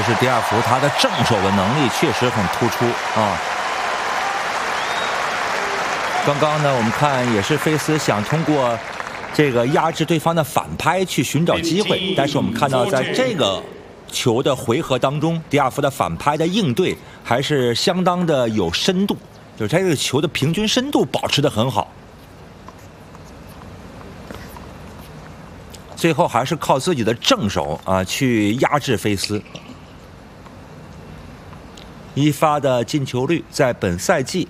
就是迪亚福他的正手的能力确实很突出啊。刚刚呢，我们看也是菲斯想通过这个压制对方的反拍去寻找机会，但是我们看到在这个球的回合当中，迪亚福的反拍的应对还是相当的有深度，就是他这个球的平均深度保持得很好。最后还是靠自己的正手啊去压制菲斯。一发的进球率在本赛季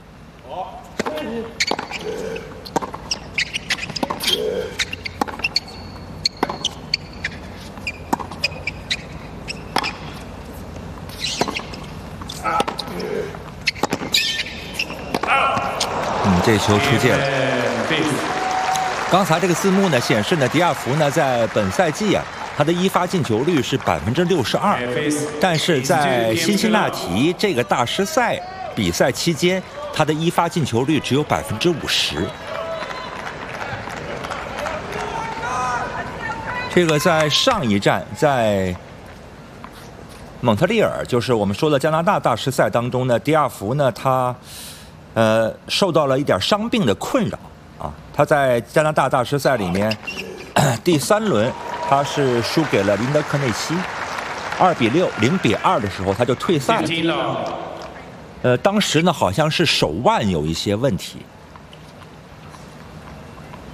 这球出界了。刚才这个字幕呢显示呢，迪亚福呢在本赛季啊，他的一发进球率是62%，但是在辛辛那提这个大师赛比赛期间，他的一发进球率只有50%。这个在上一站在蒙特利尔，就是我们说的加拿大大师赛当中呢，迪亚福呢他受到了一点伤病的困扰啊，他在加拿大大师赛里面第3轮他是输给了林德克内西，2-6、0-2的时候他就退赛了。当时呢好像是手腕有一些问题